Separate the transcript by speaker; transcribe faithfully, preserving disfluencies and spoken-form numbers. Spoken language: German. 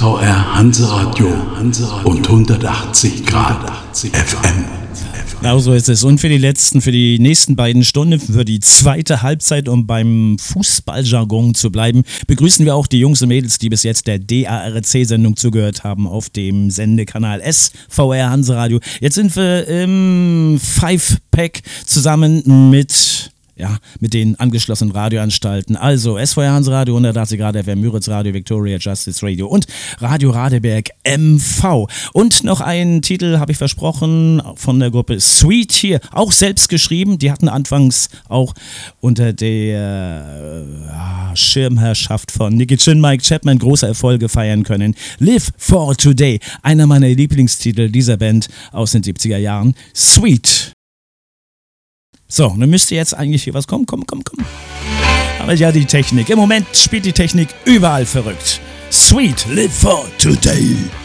Speaker 1: V R Hanseradio und hundertachtzig Grad F M.
Speaker 2: Genau so ist es. Und für die letzten, für die nächsten beiden Stunden, für die zweite Halbzeit, um beim Fußballjargon zu bleiben, begrüßen wir auch die Jungs und Mädels, die bis jetzt der D A R C-Sendung zugehört haben auf dem Sendekanal S V R Hanseradio. Jetzt sind wir im Five-Pack zusammen mit... Ja, mit den angeschlossenen Radioanstalten. Also S V R Hanseradio, hundertachtzig Grad F M, Müritz Radio, Victoria Justice Radio und Radio Radeberg M V. Und noch einen Titel habe ich versprochen von der Gruppe Sweet hier, auch selbst geschrieben. Die hatten anfangs auch unter der äh, Schirmherrschaft von Nicky Chin, Mike Chapman große Erfolge feiern können. Live for Today, einer meiner Lieblingstitel dieser Band aus den siebziger Jahren. Sweet. So, dann müsste jetzt eigentlich hier was kommen. Komm, komm, komm. Aber ja, die Technik. Im Moment spielt die Technik überall verrückt. Sweet, live for today.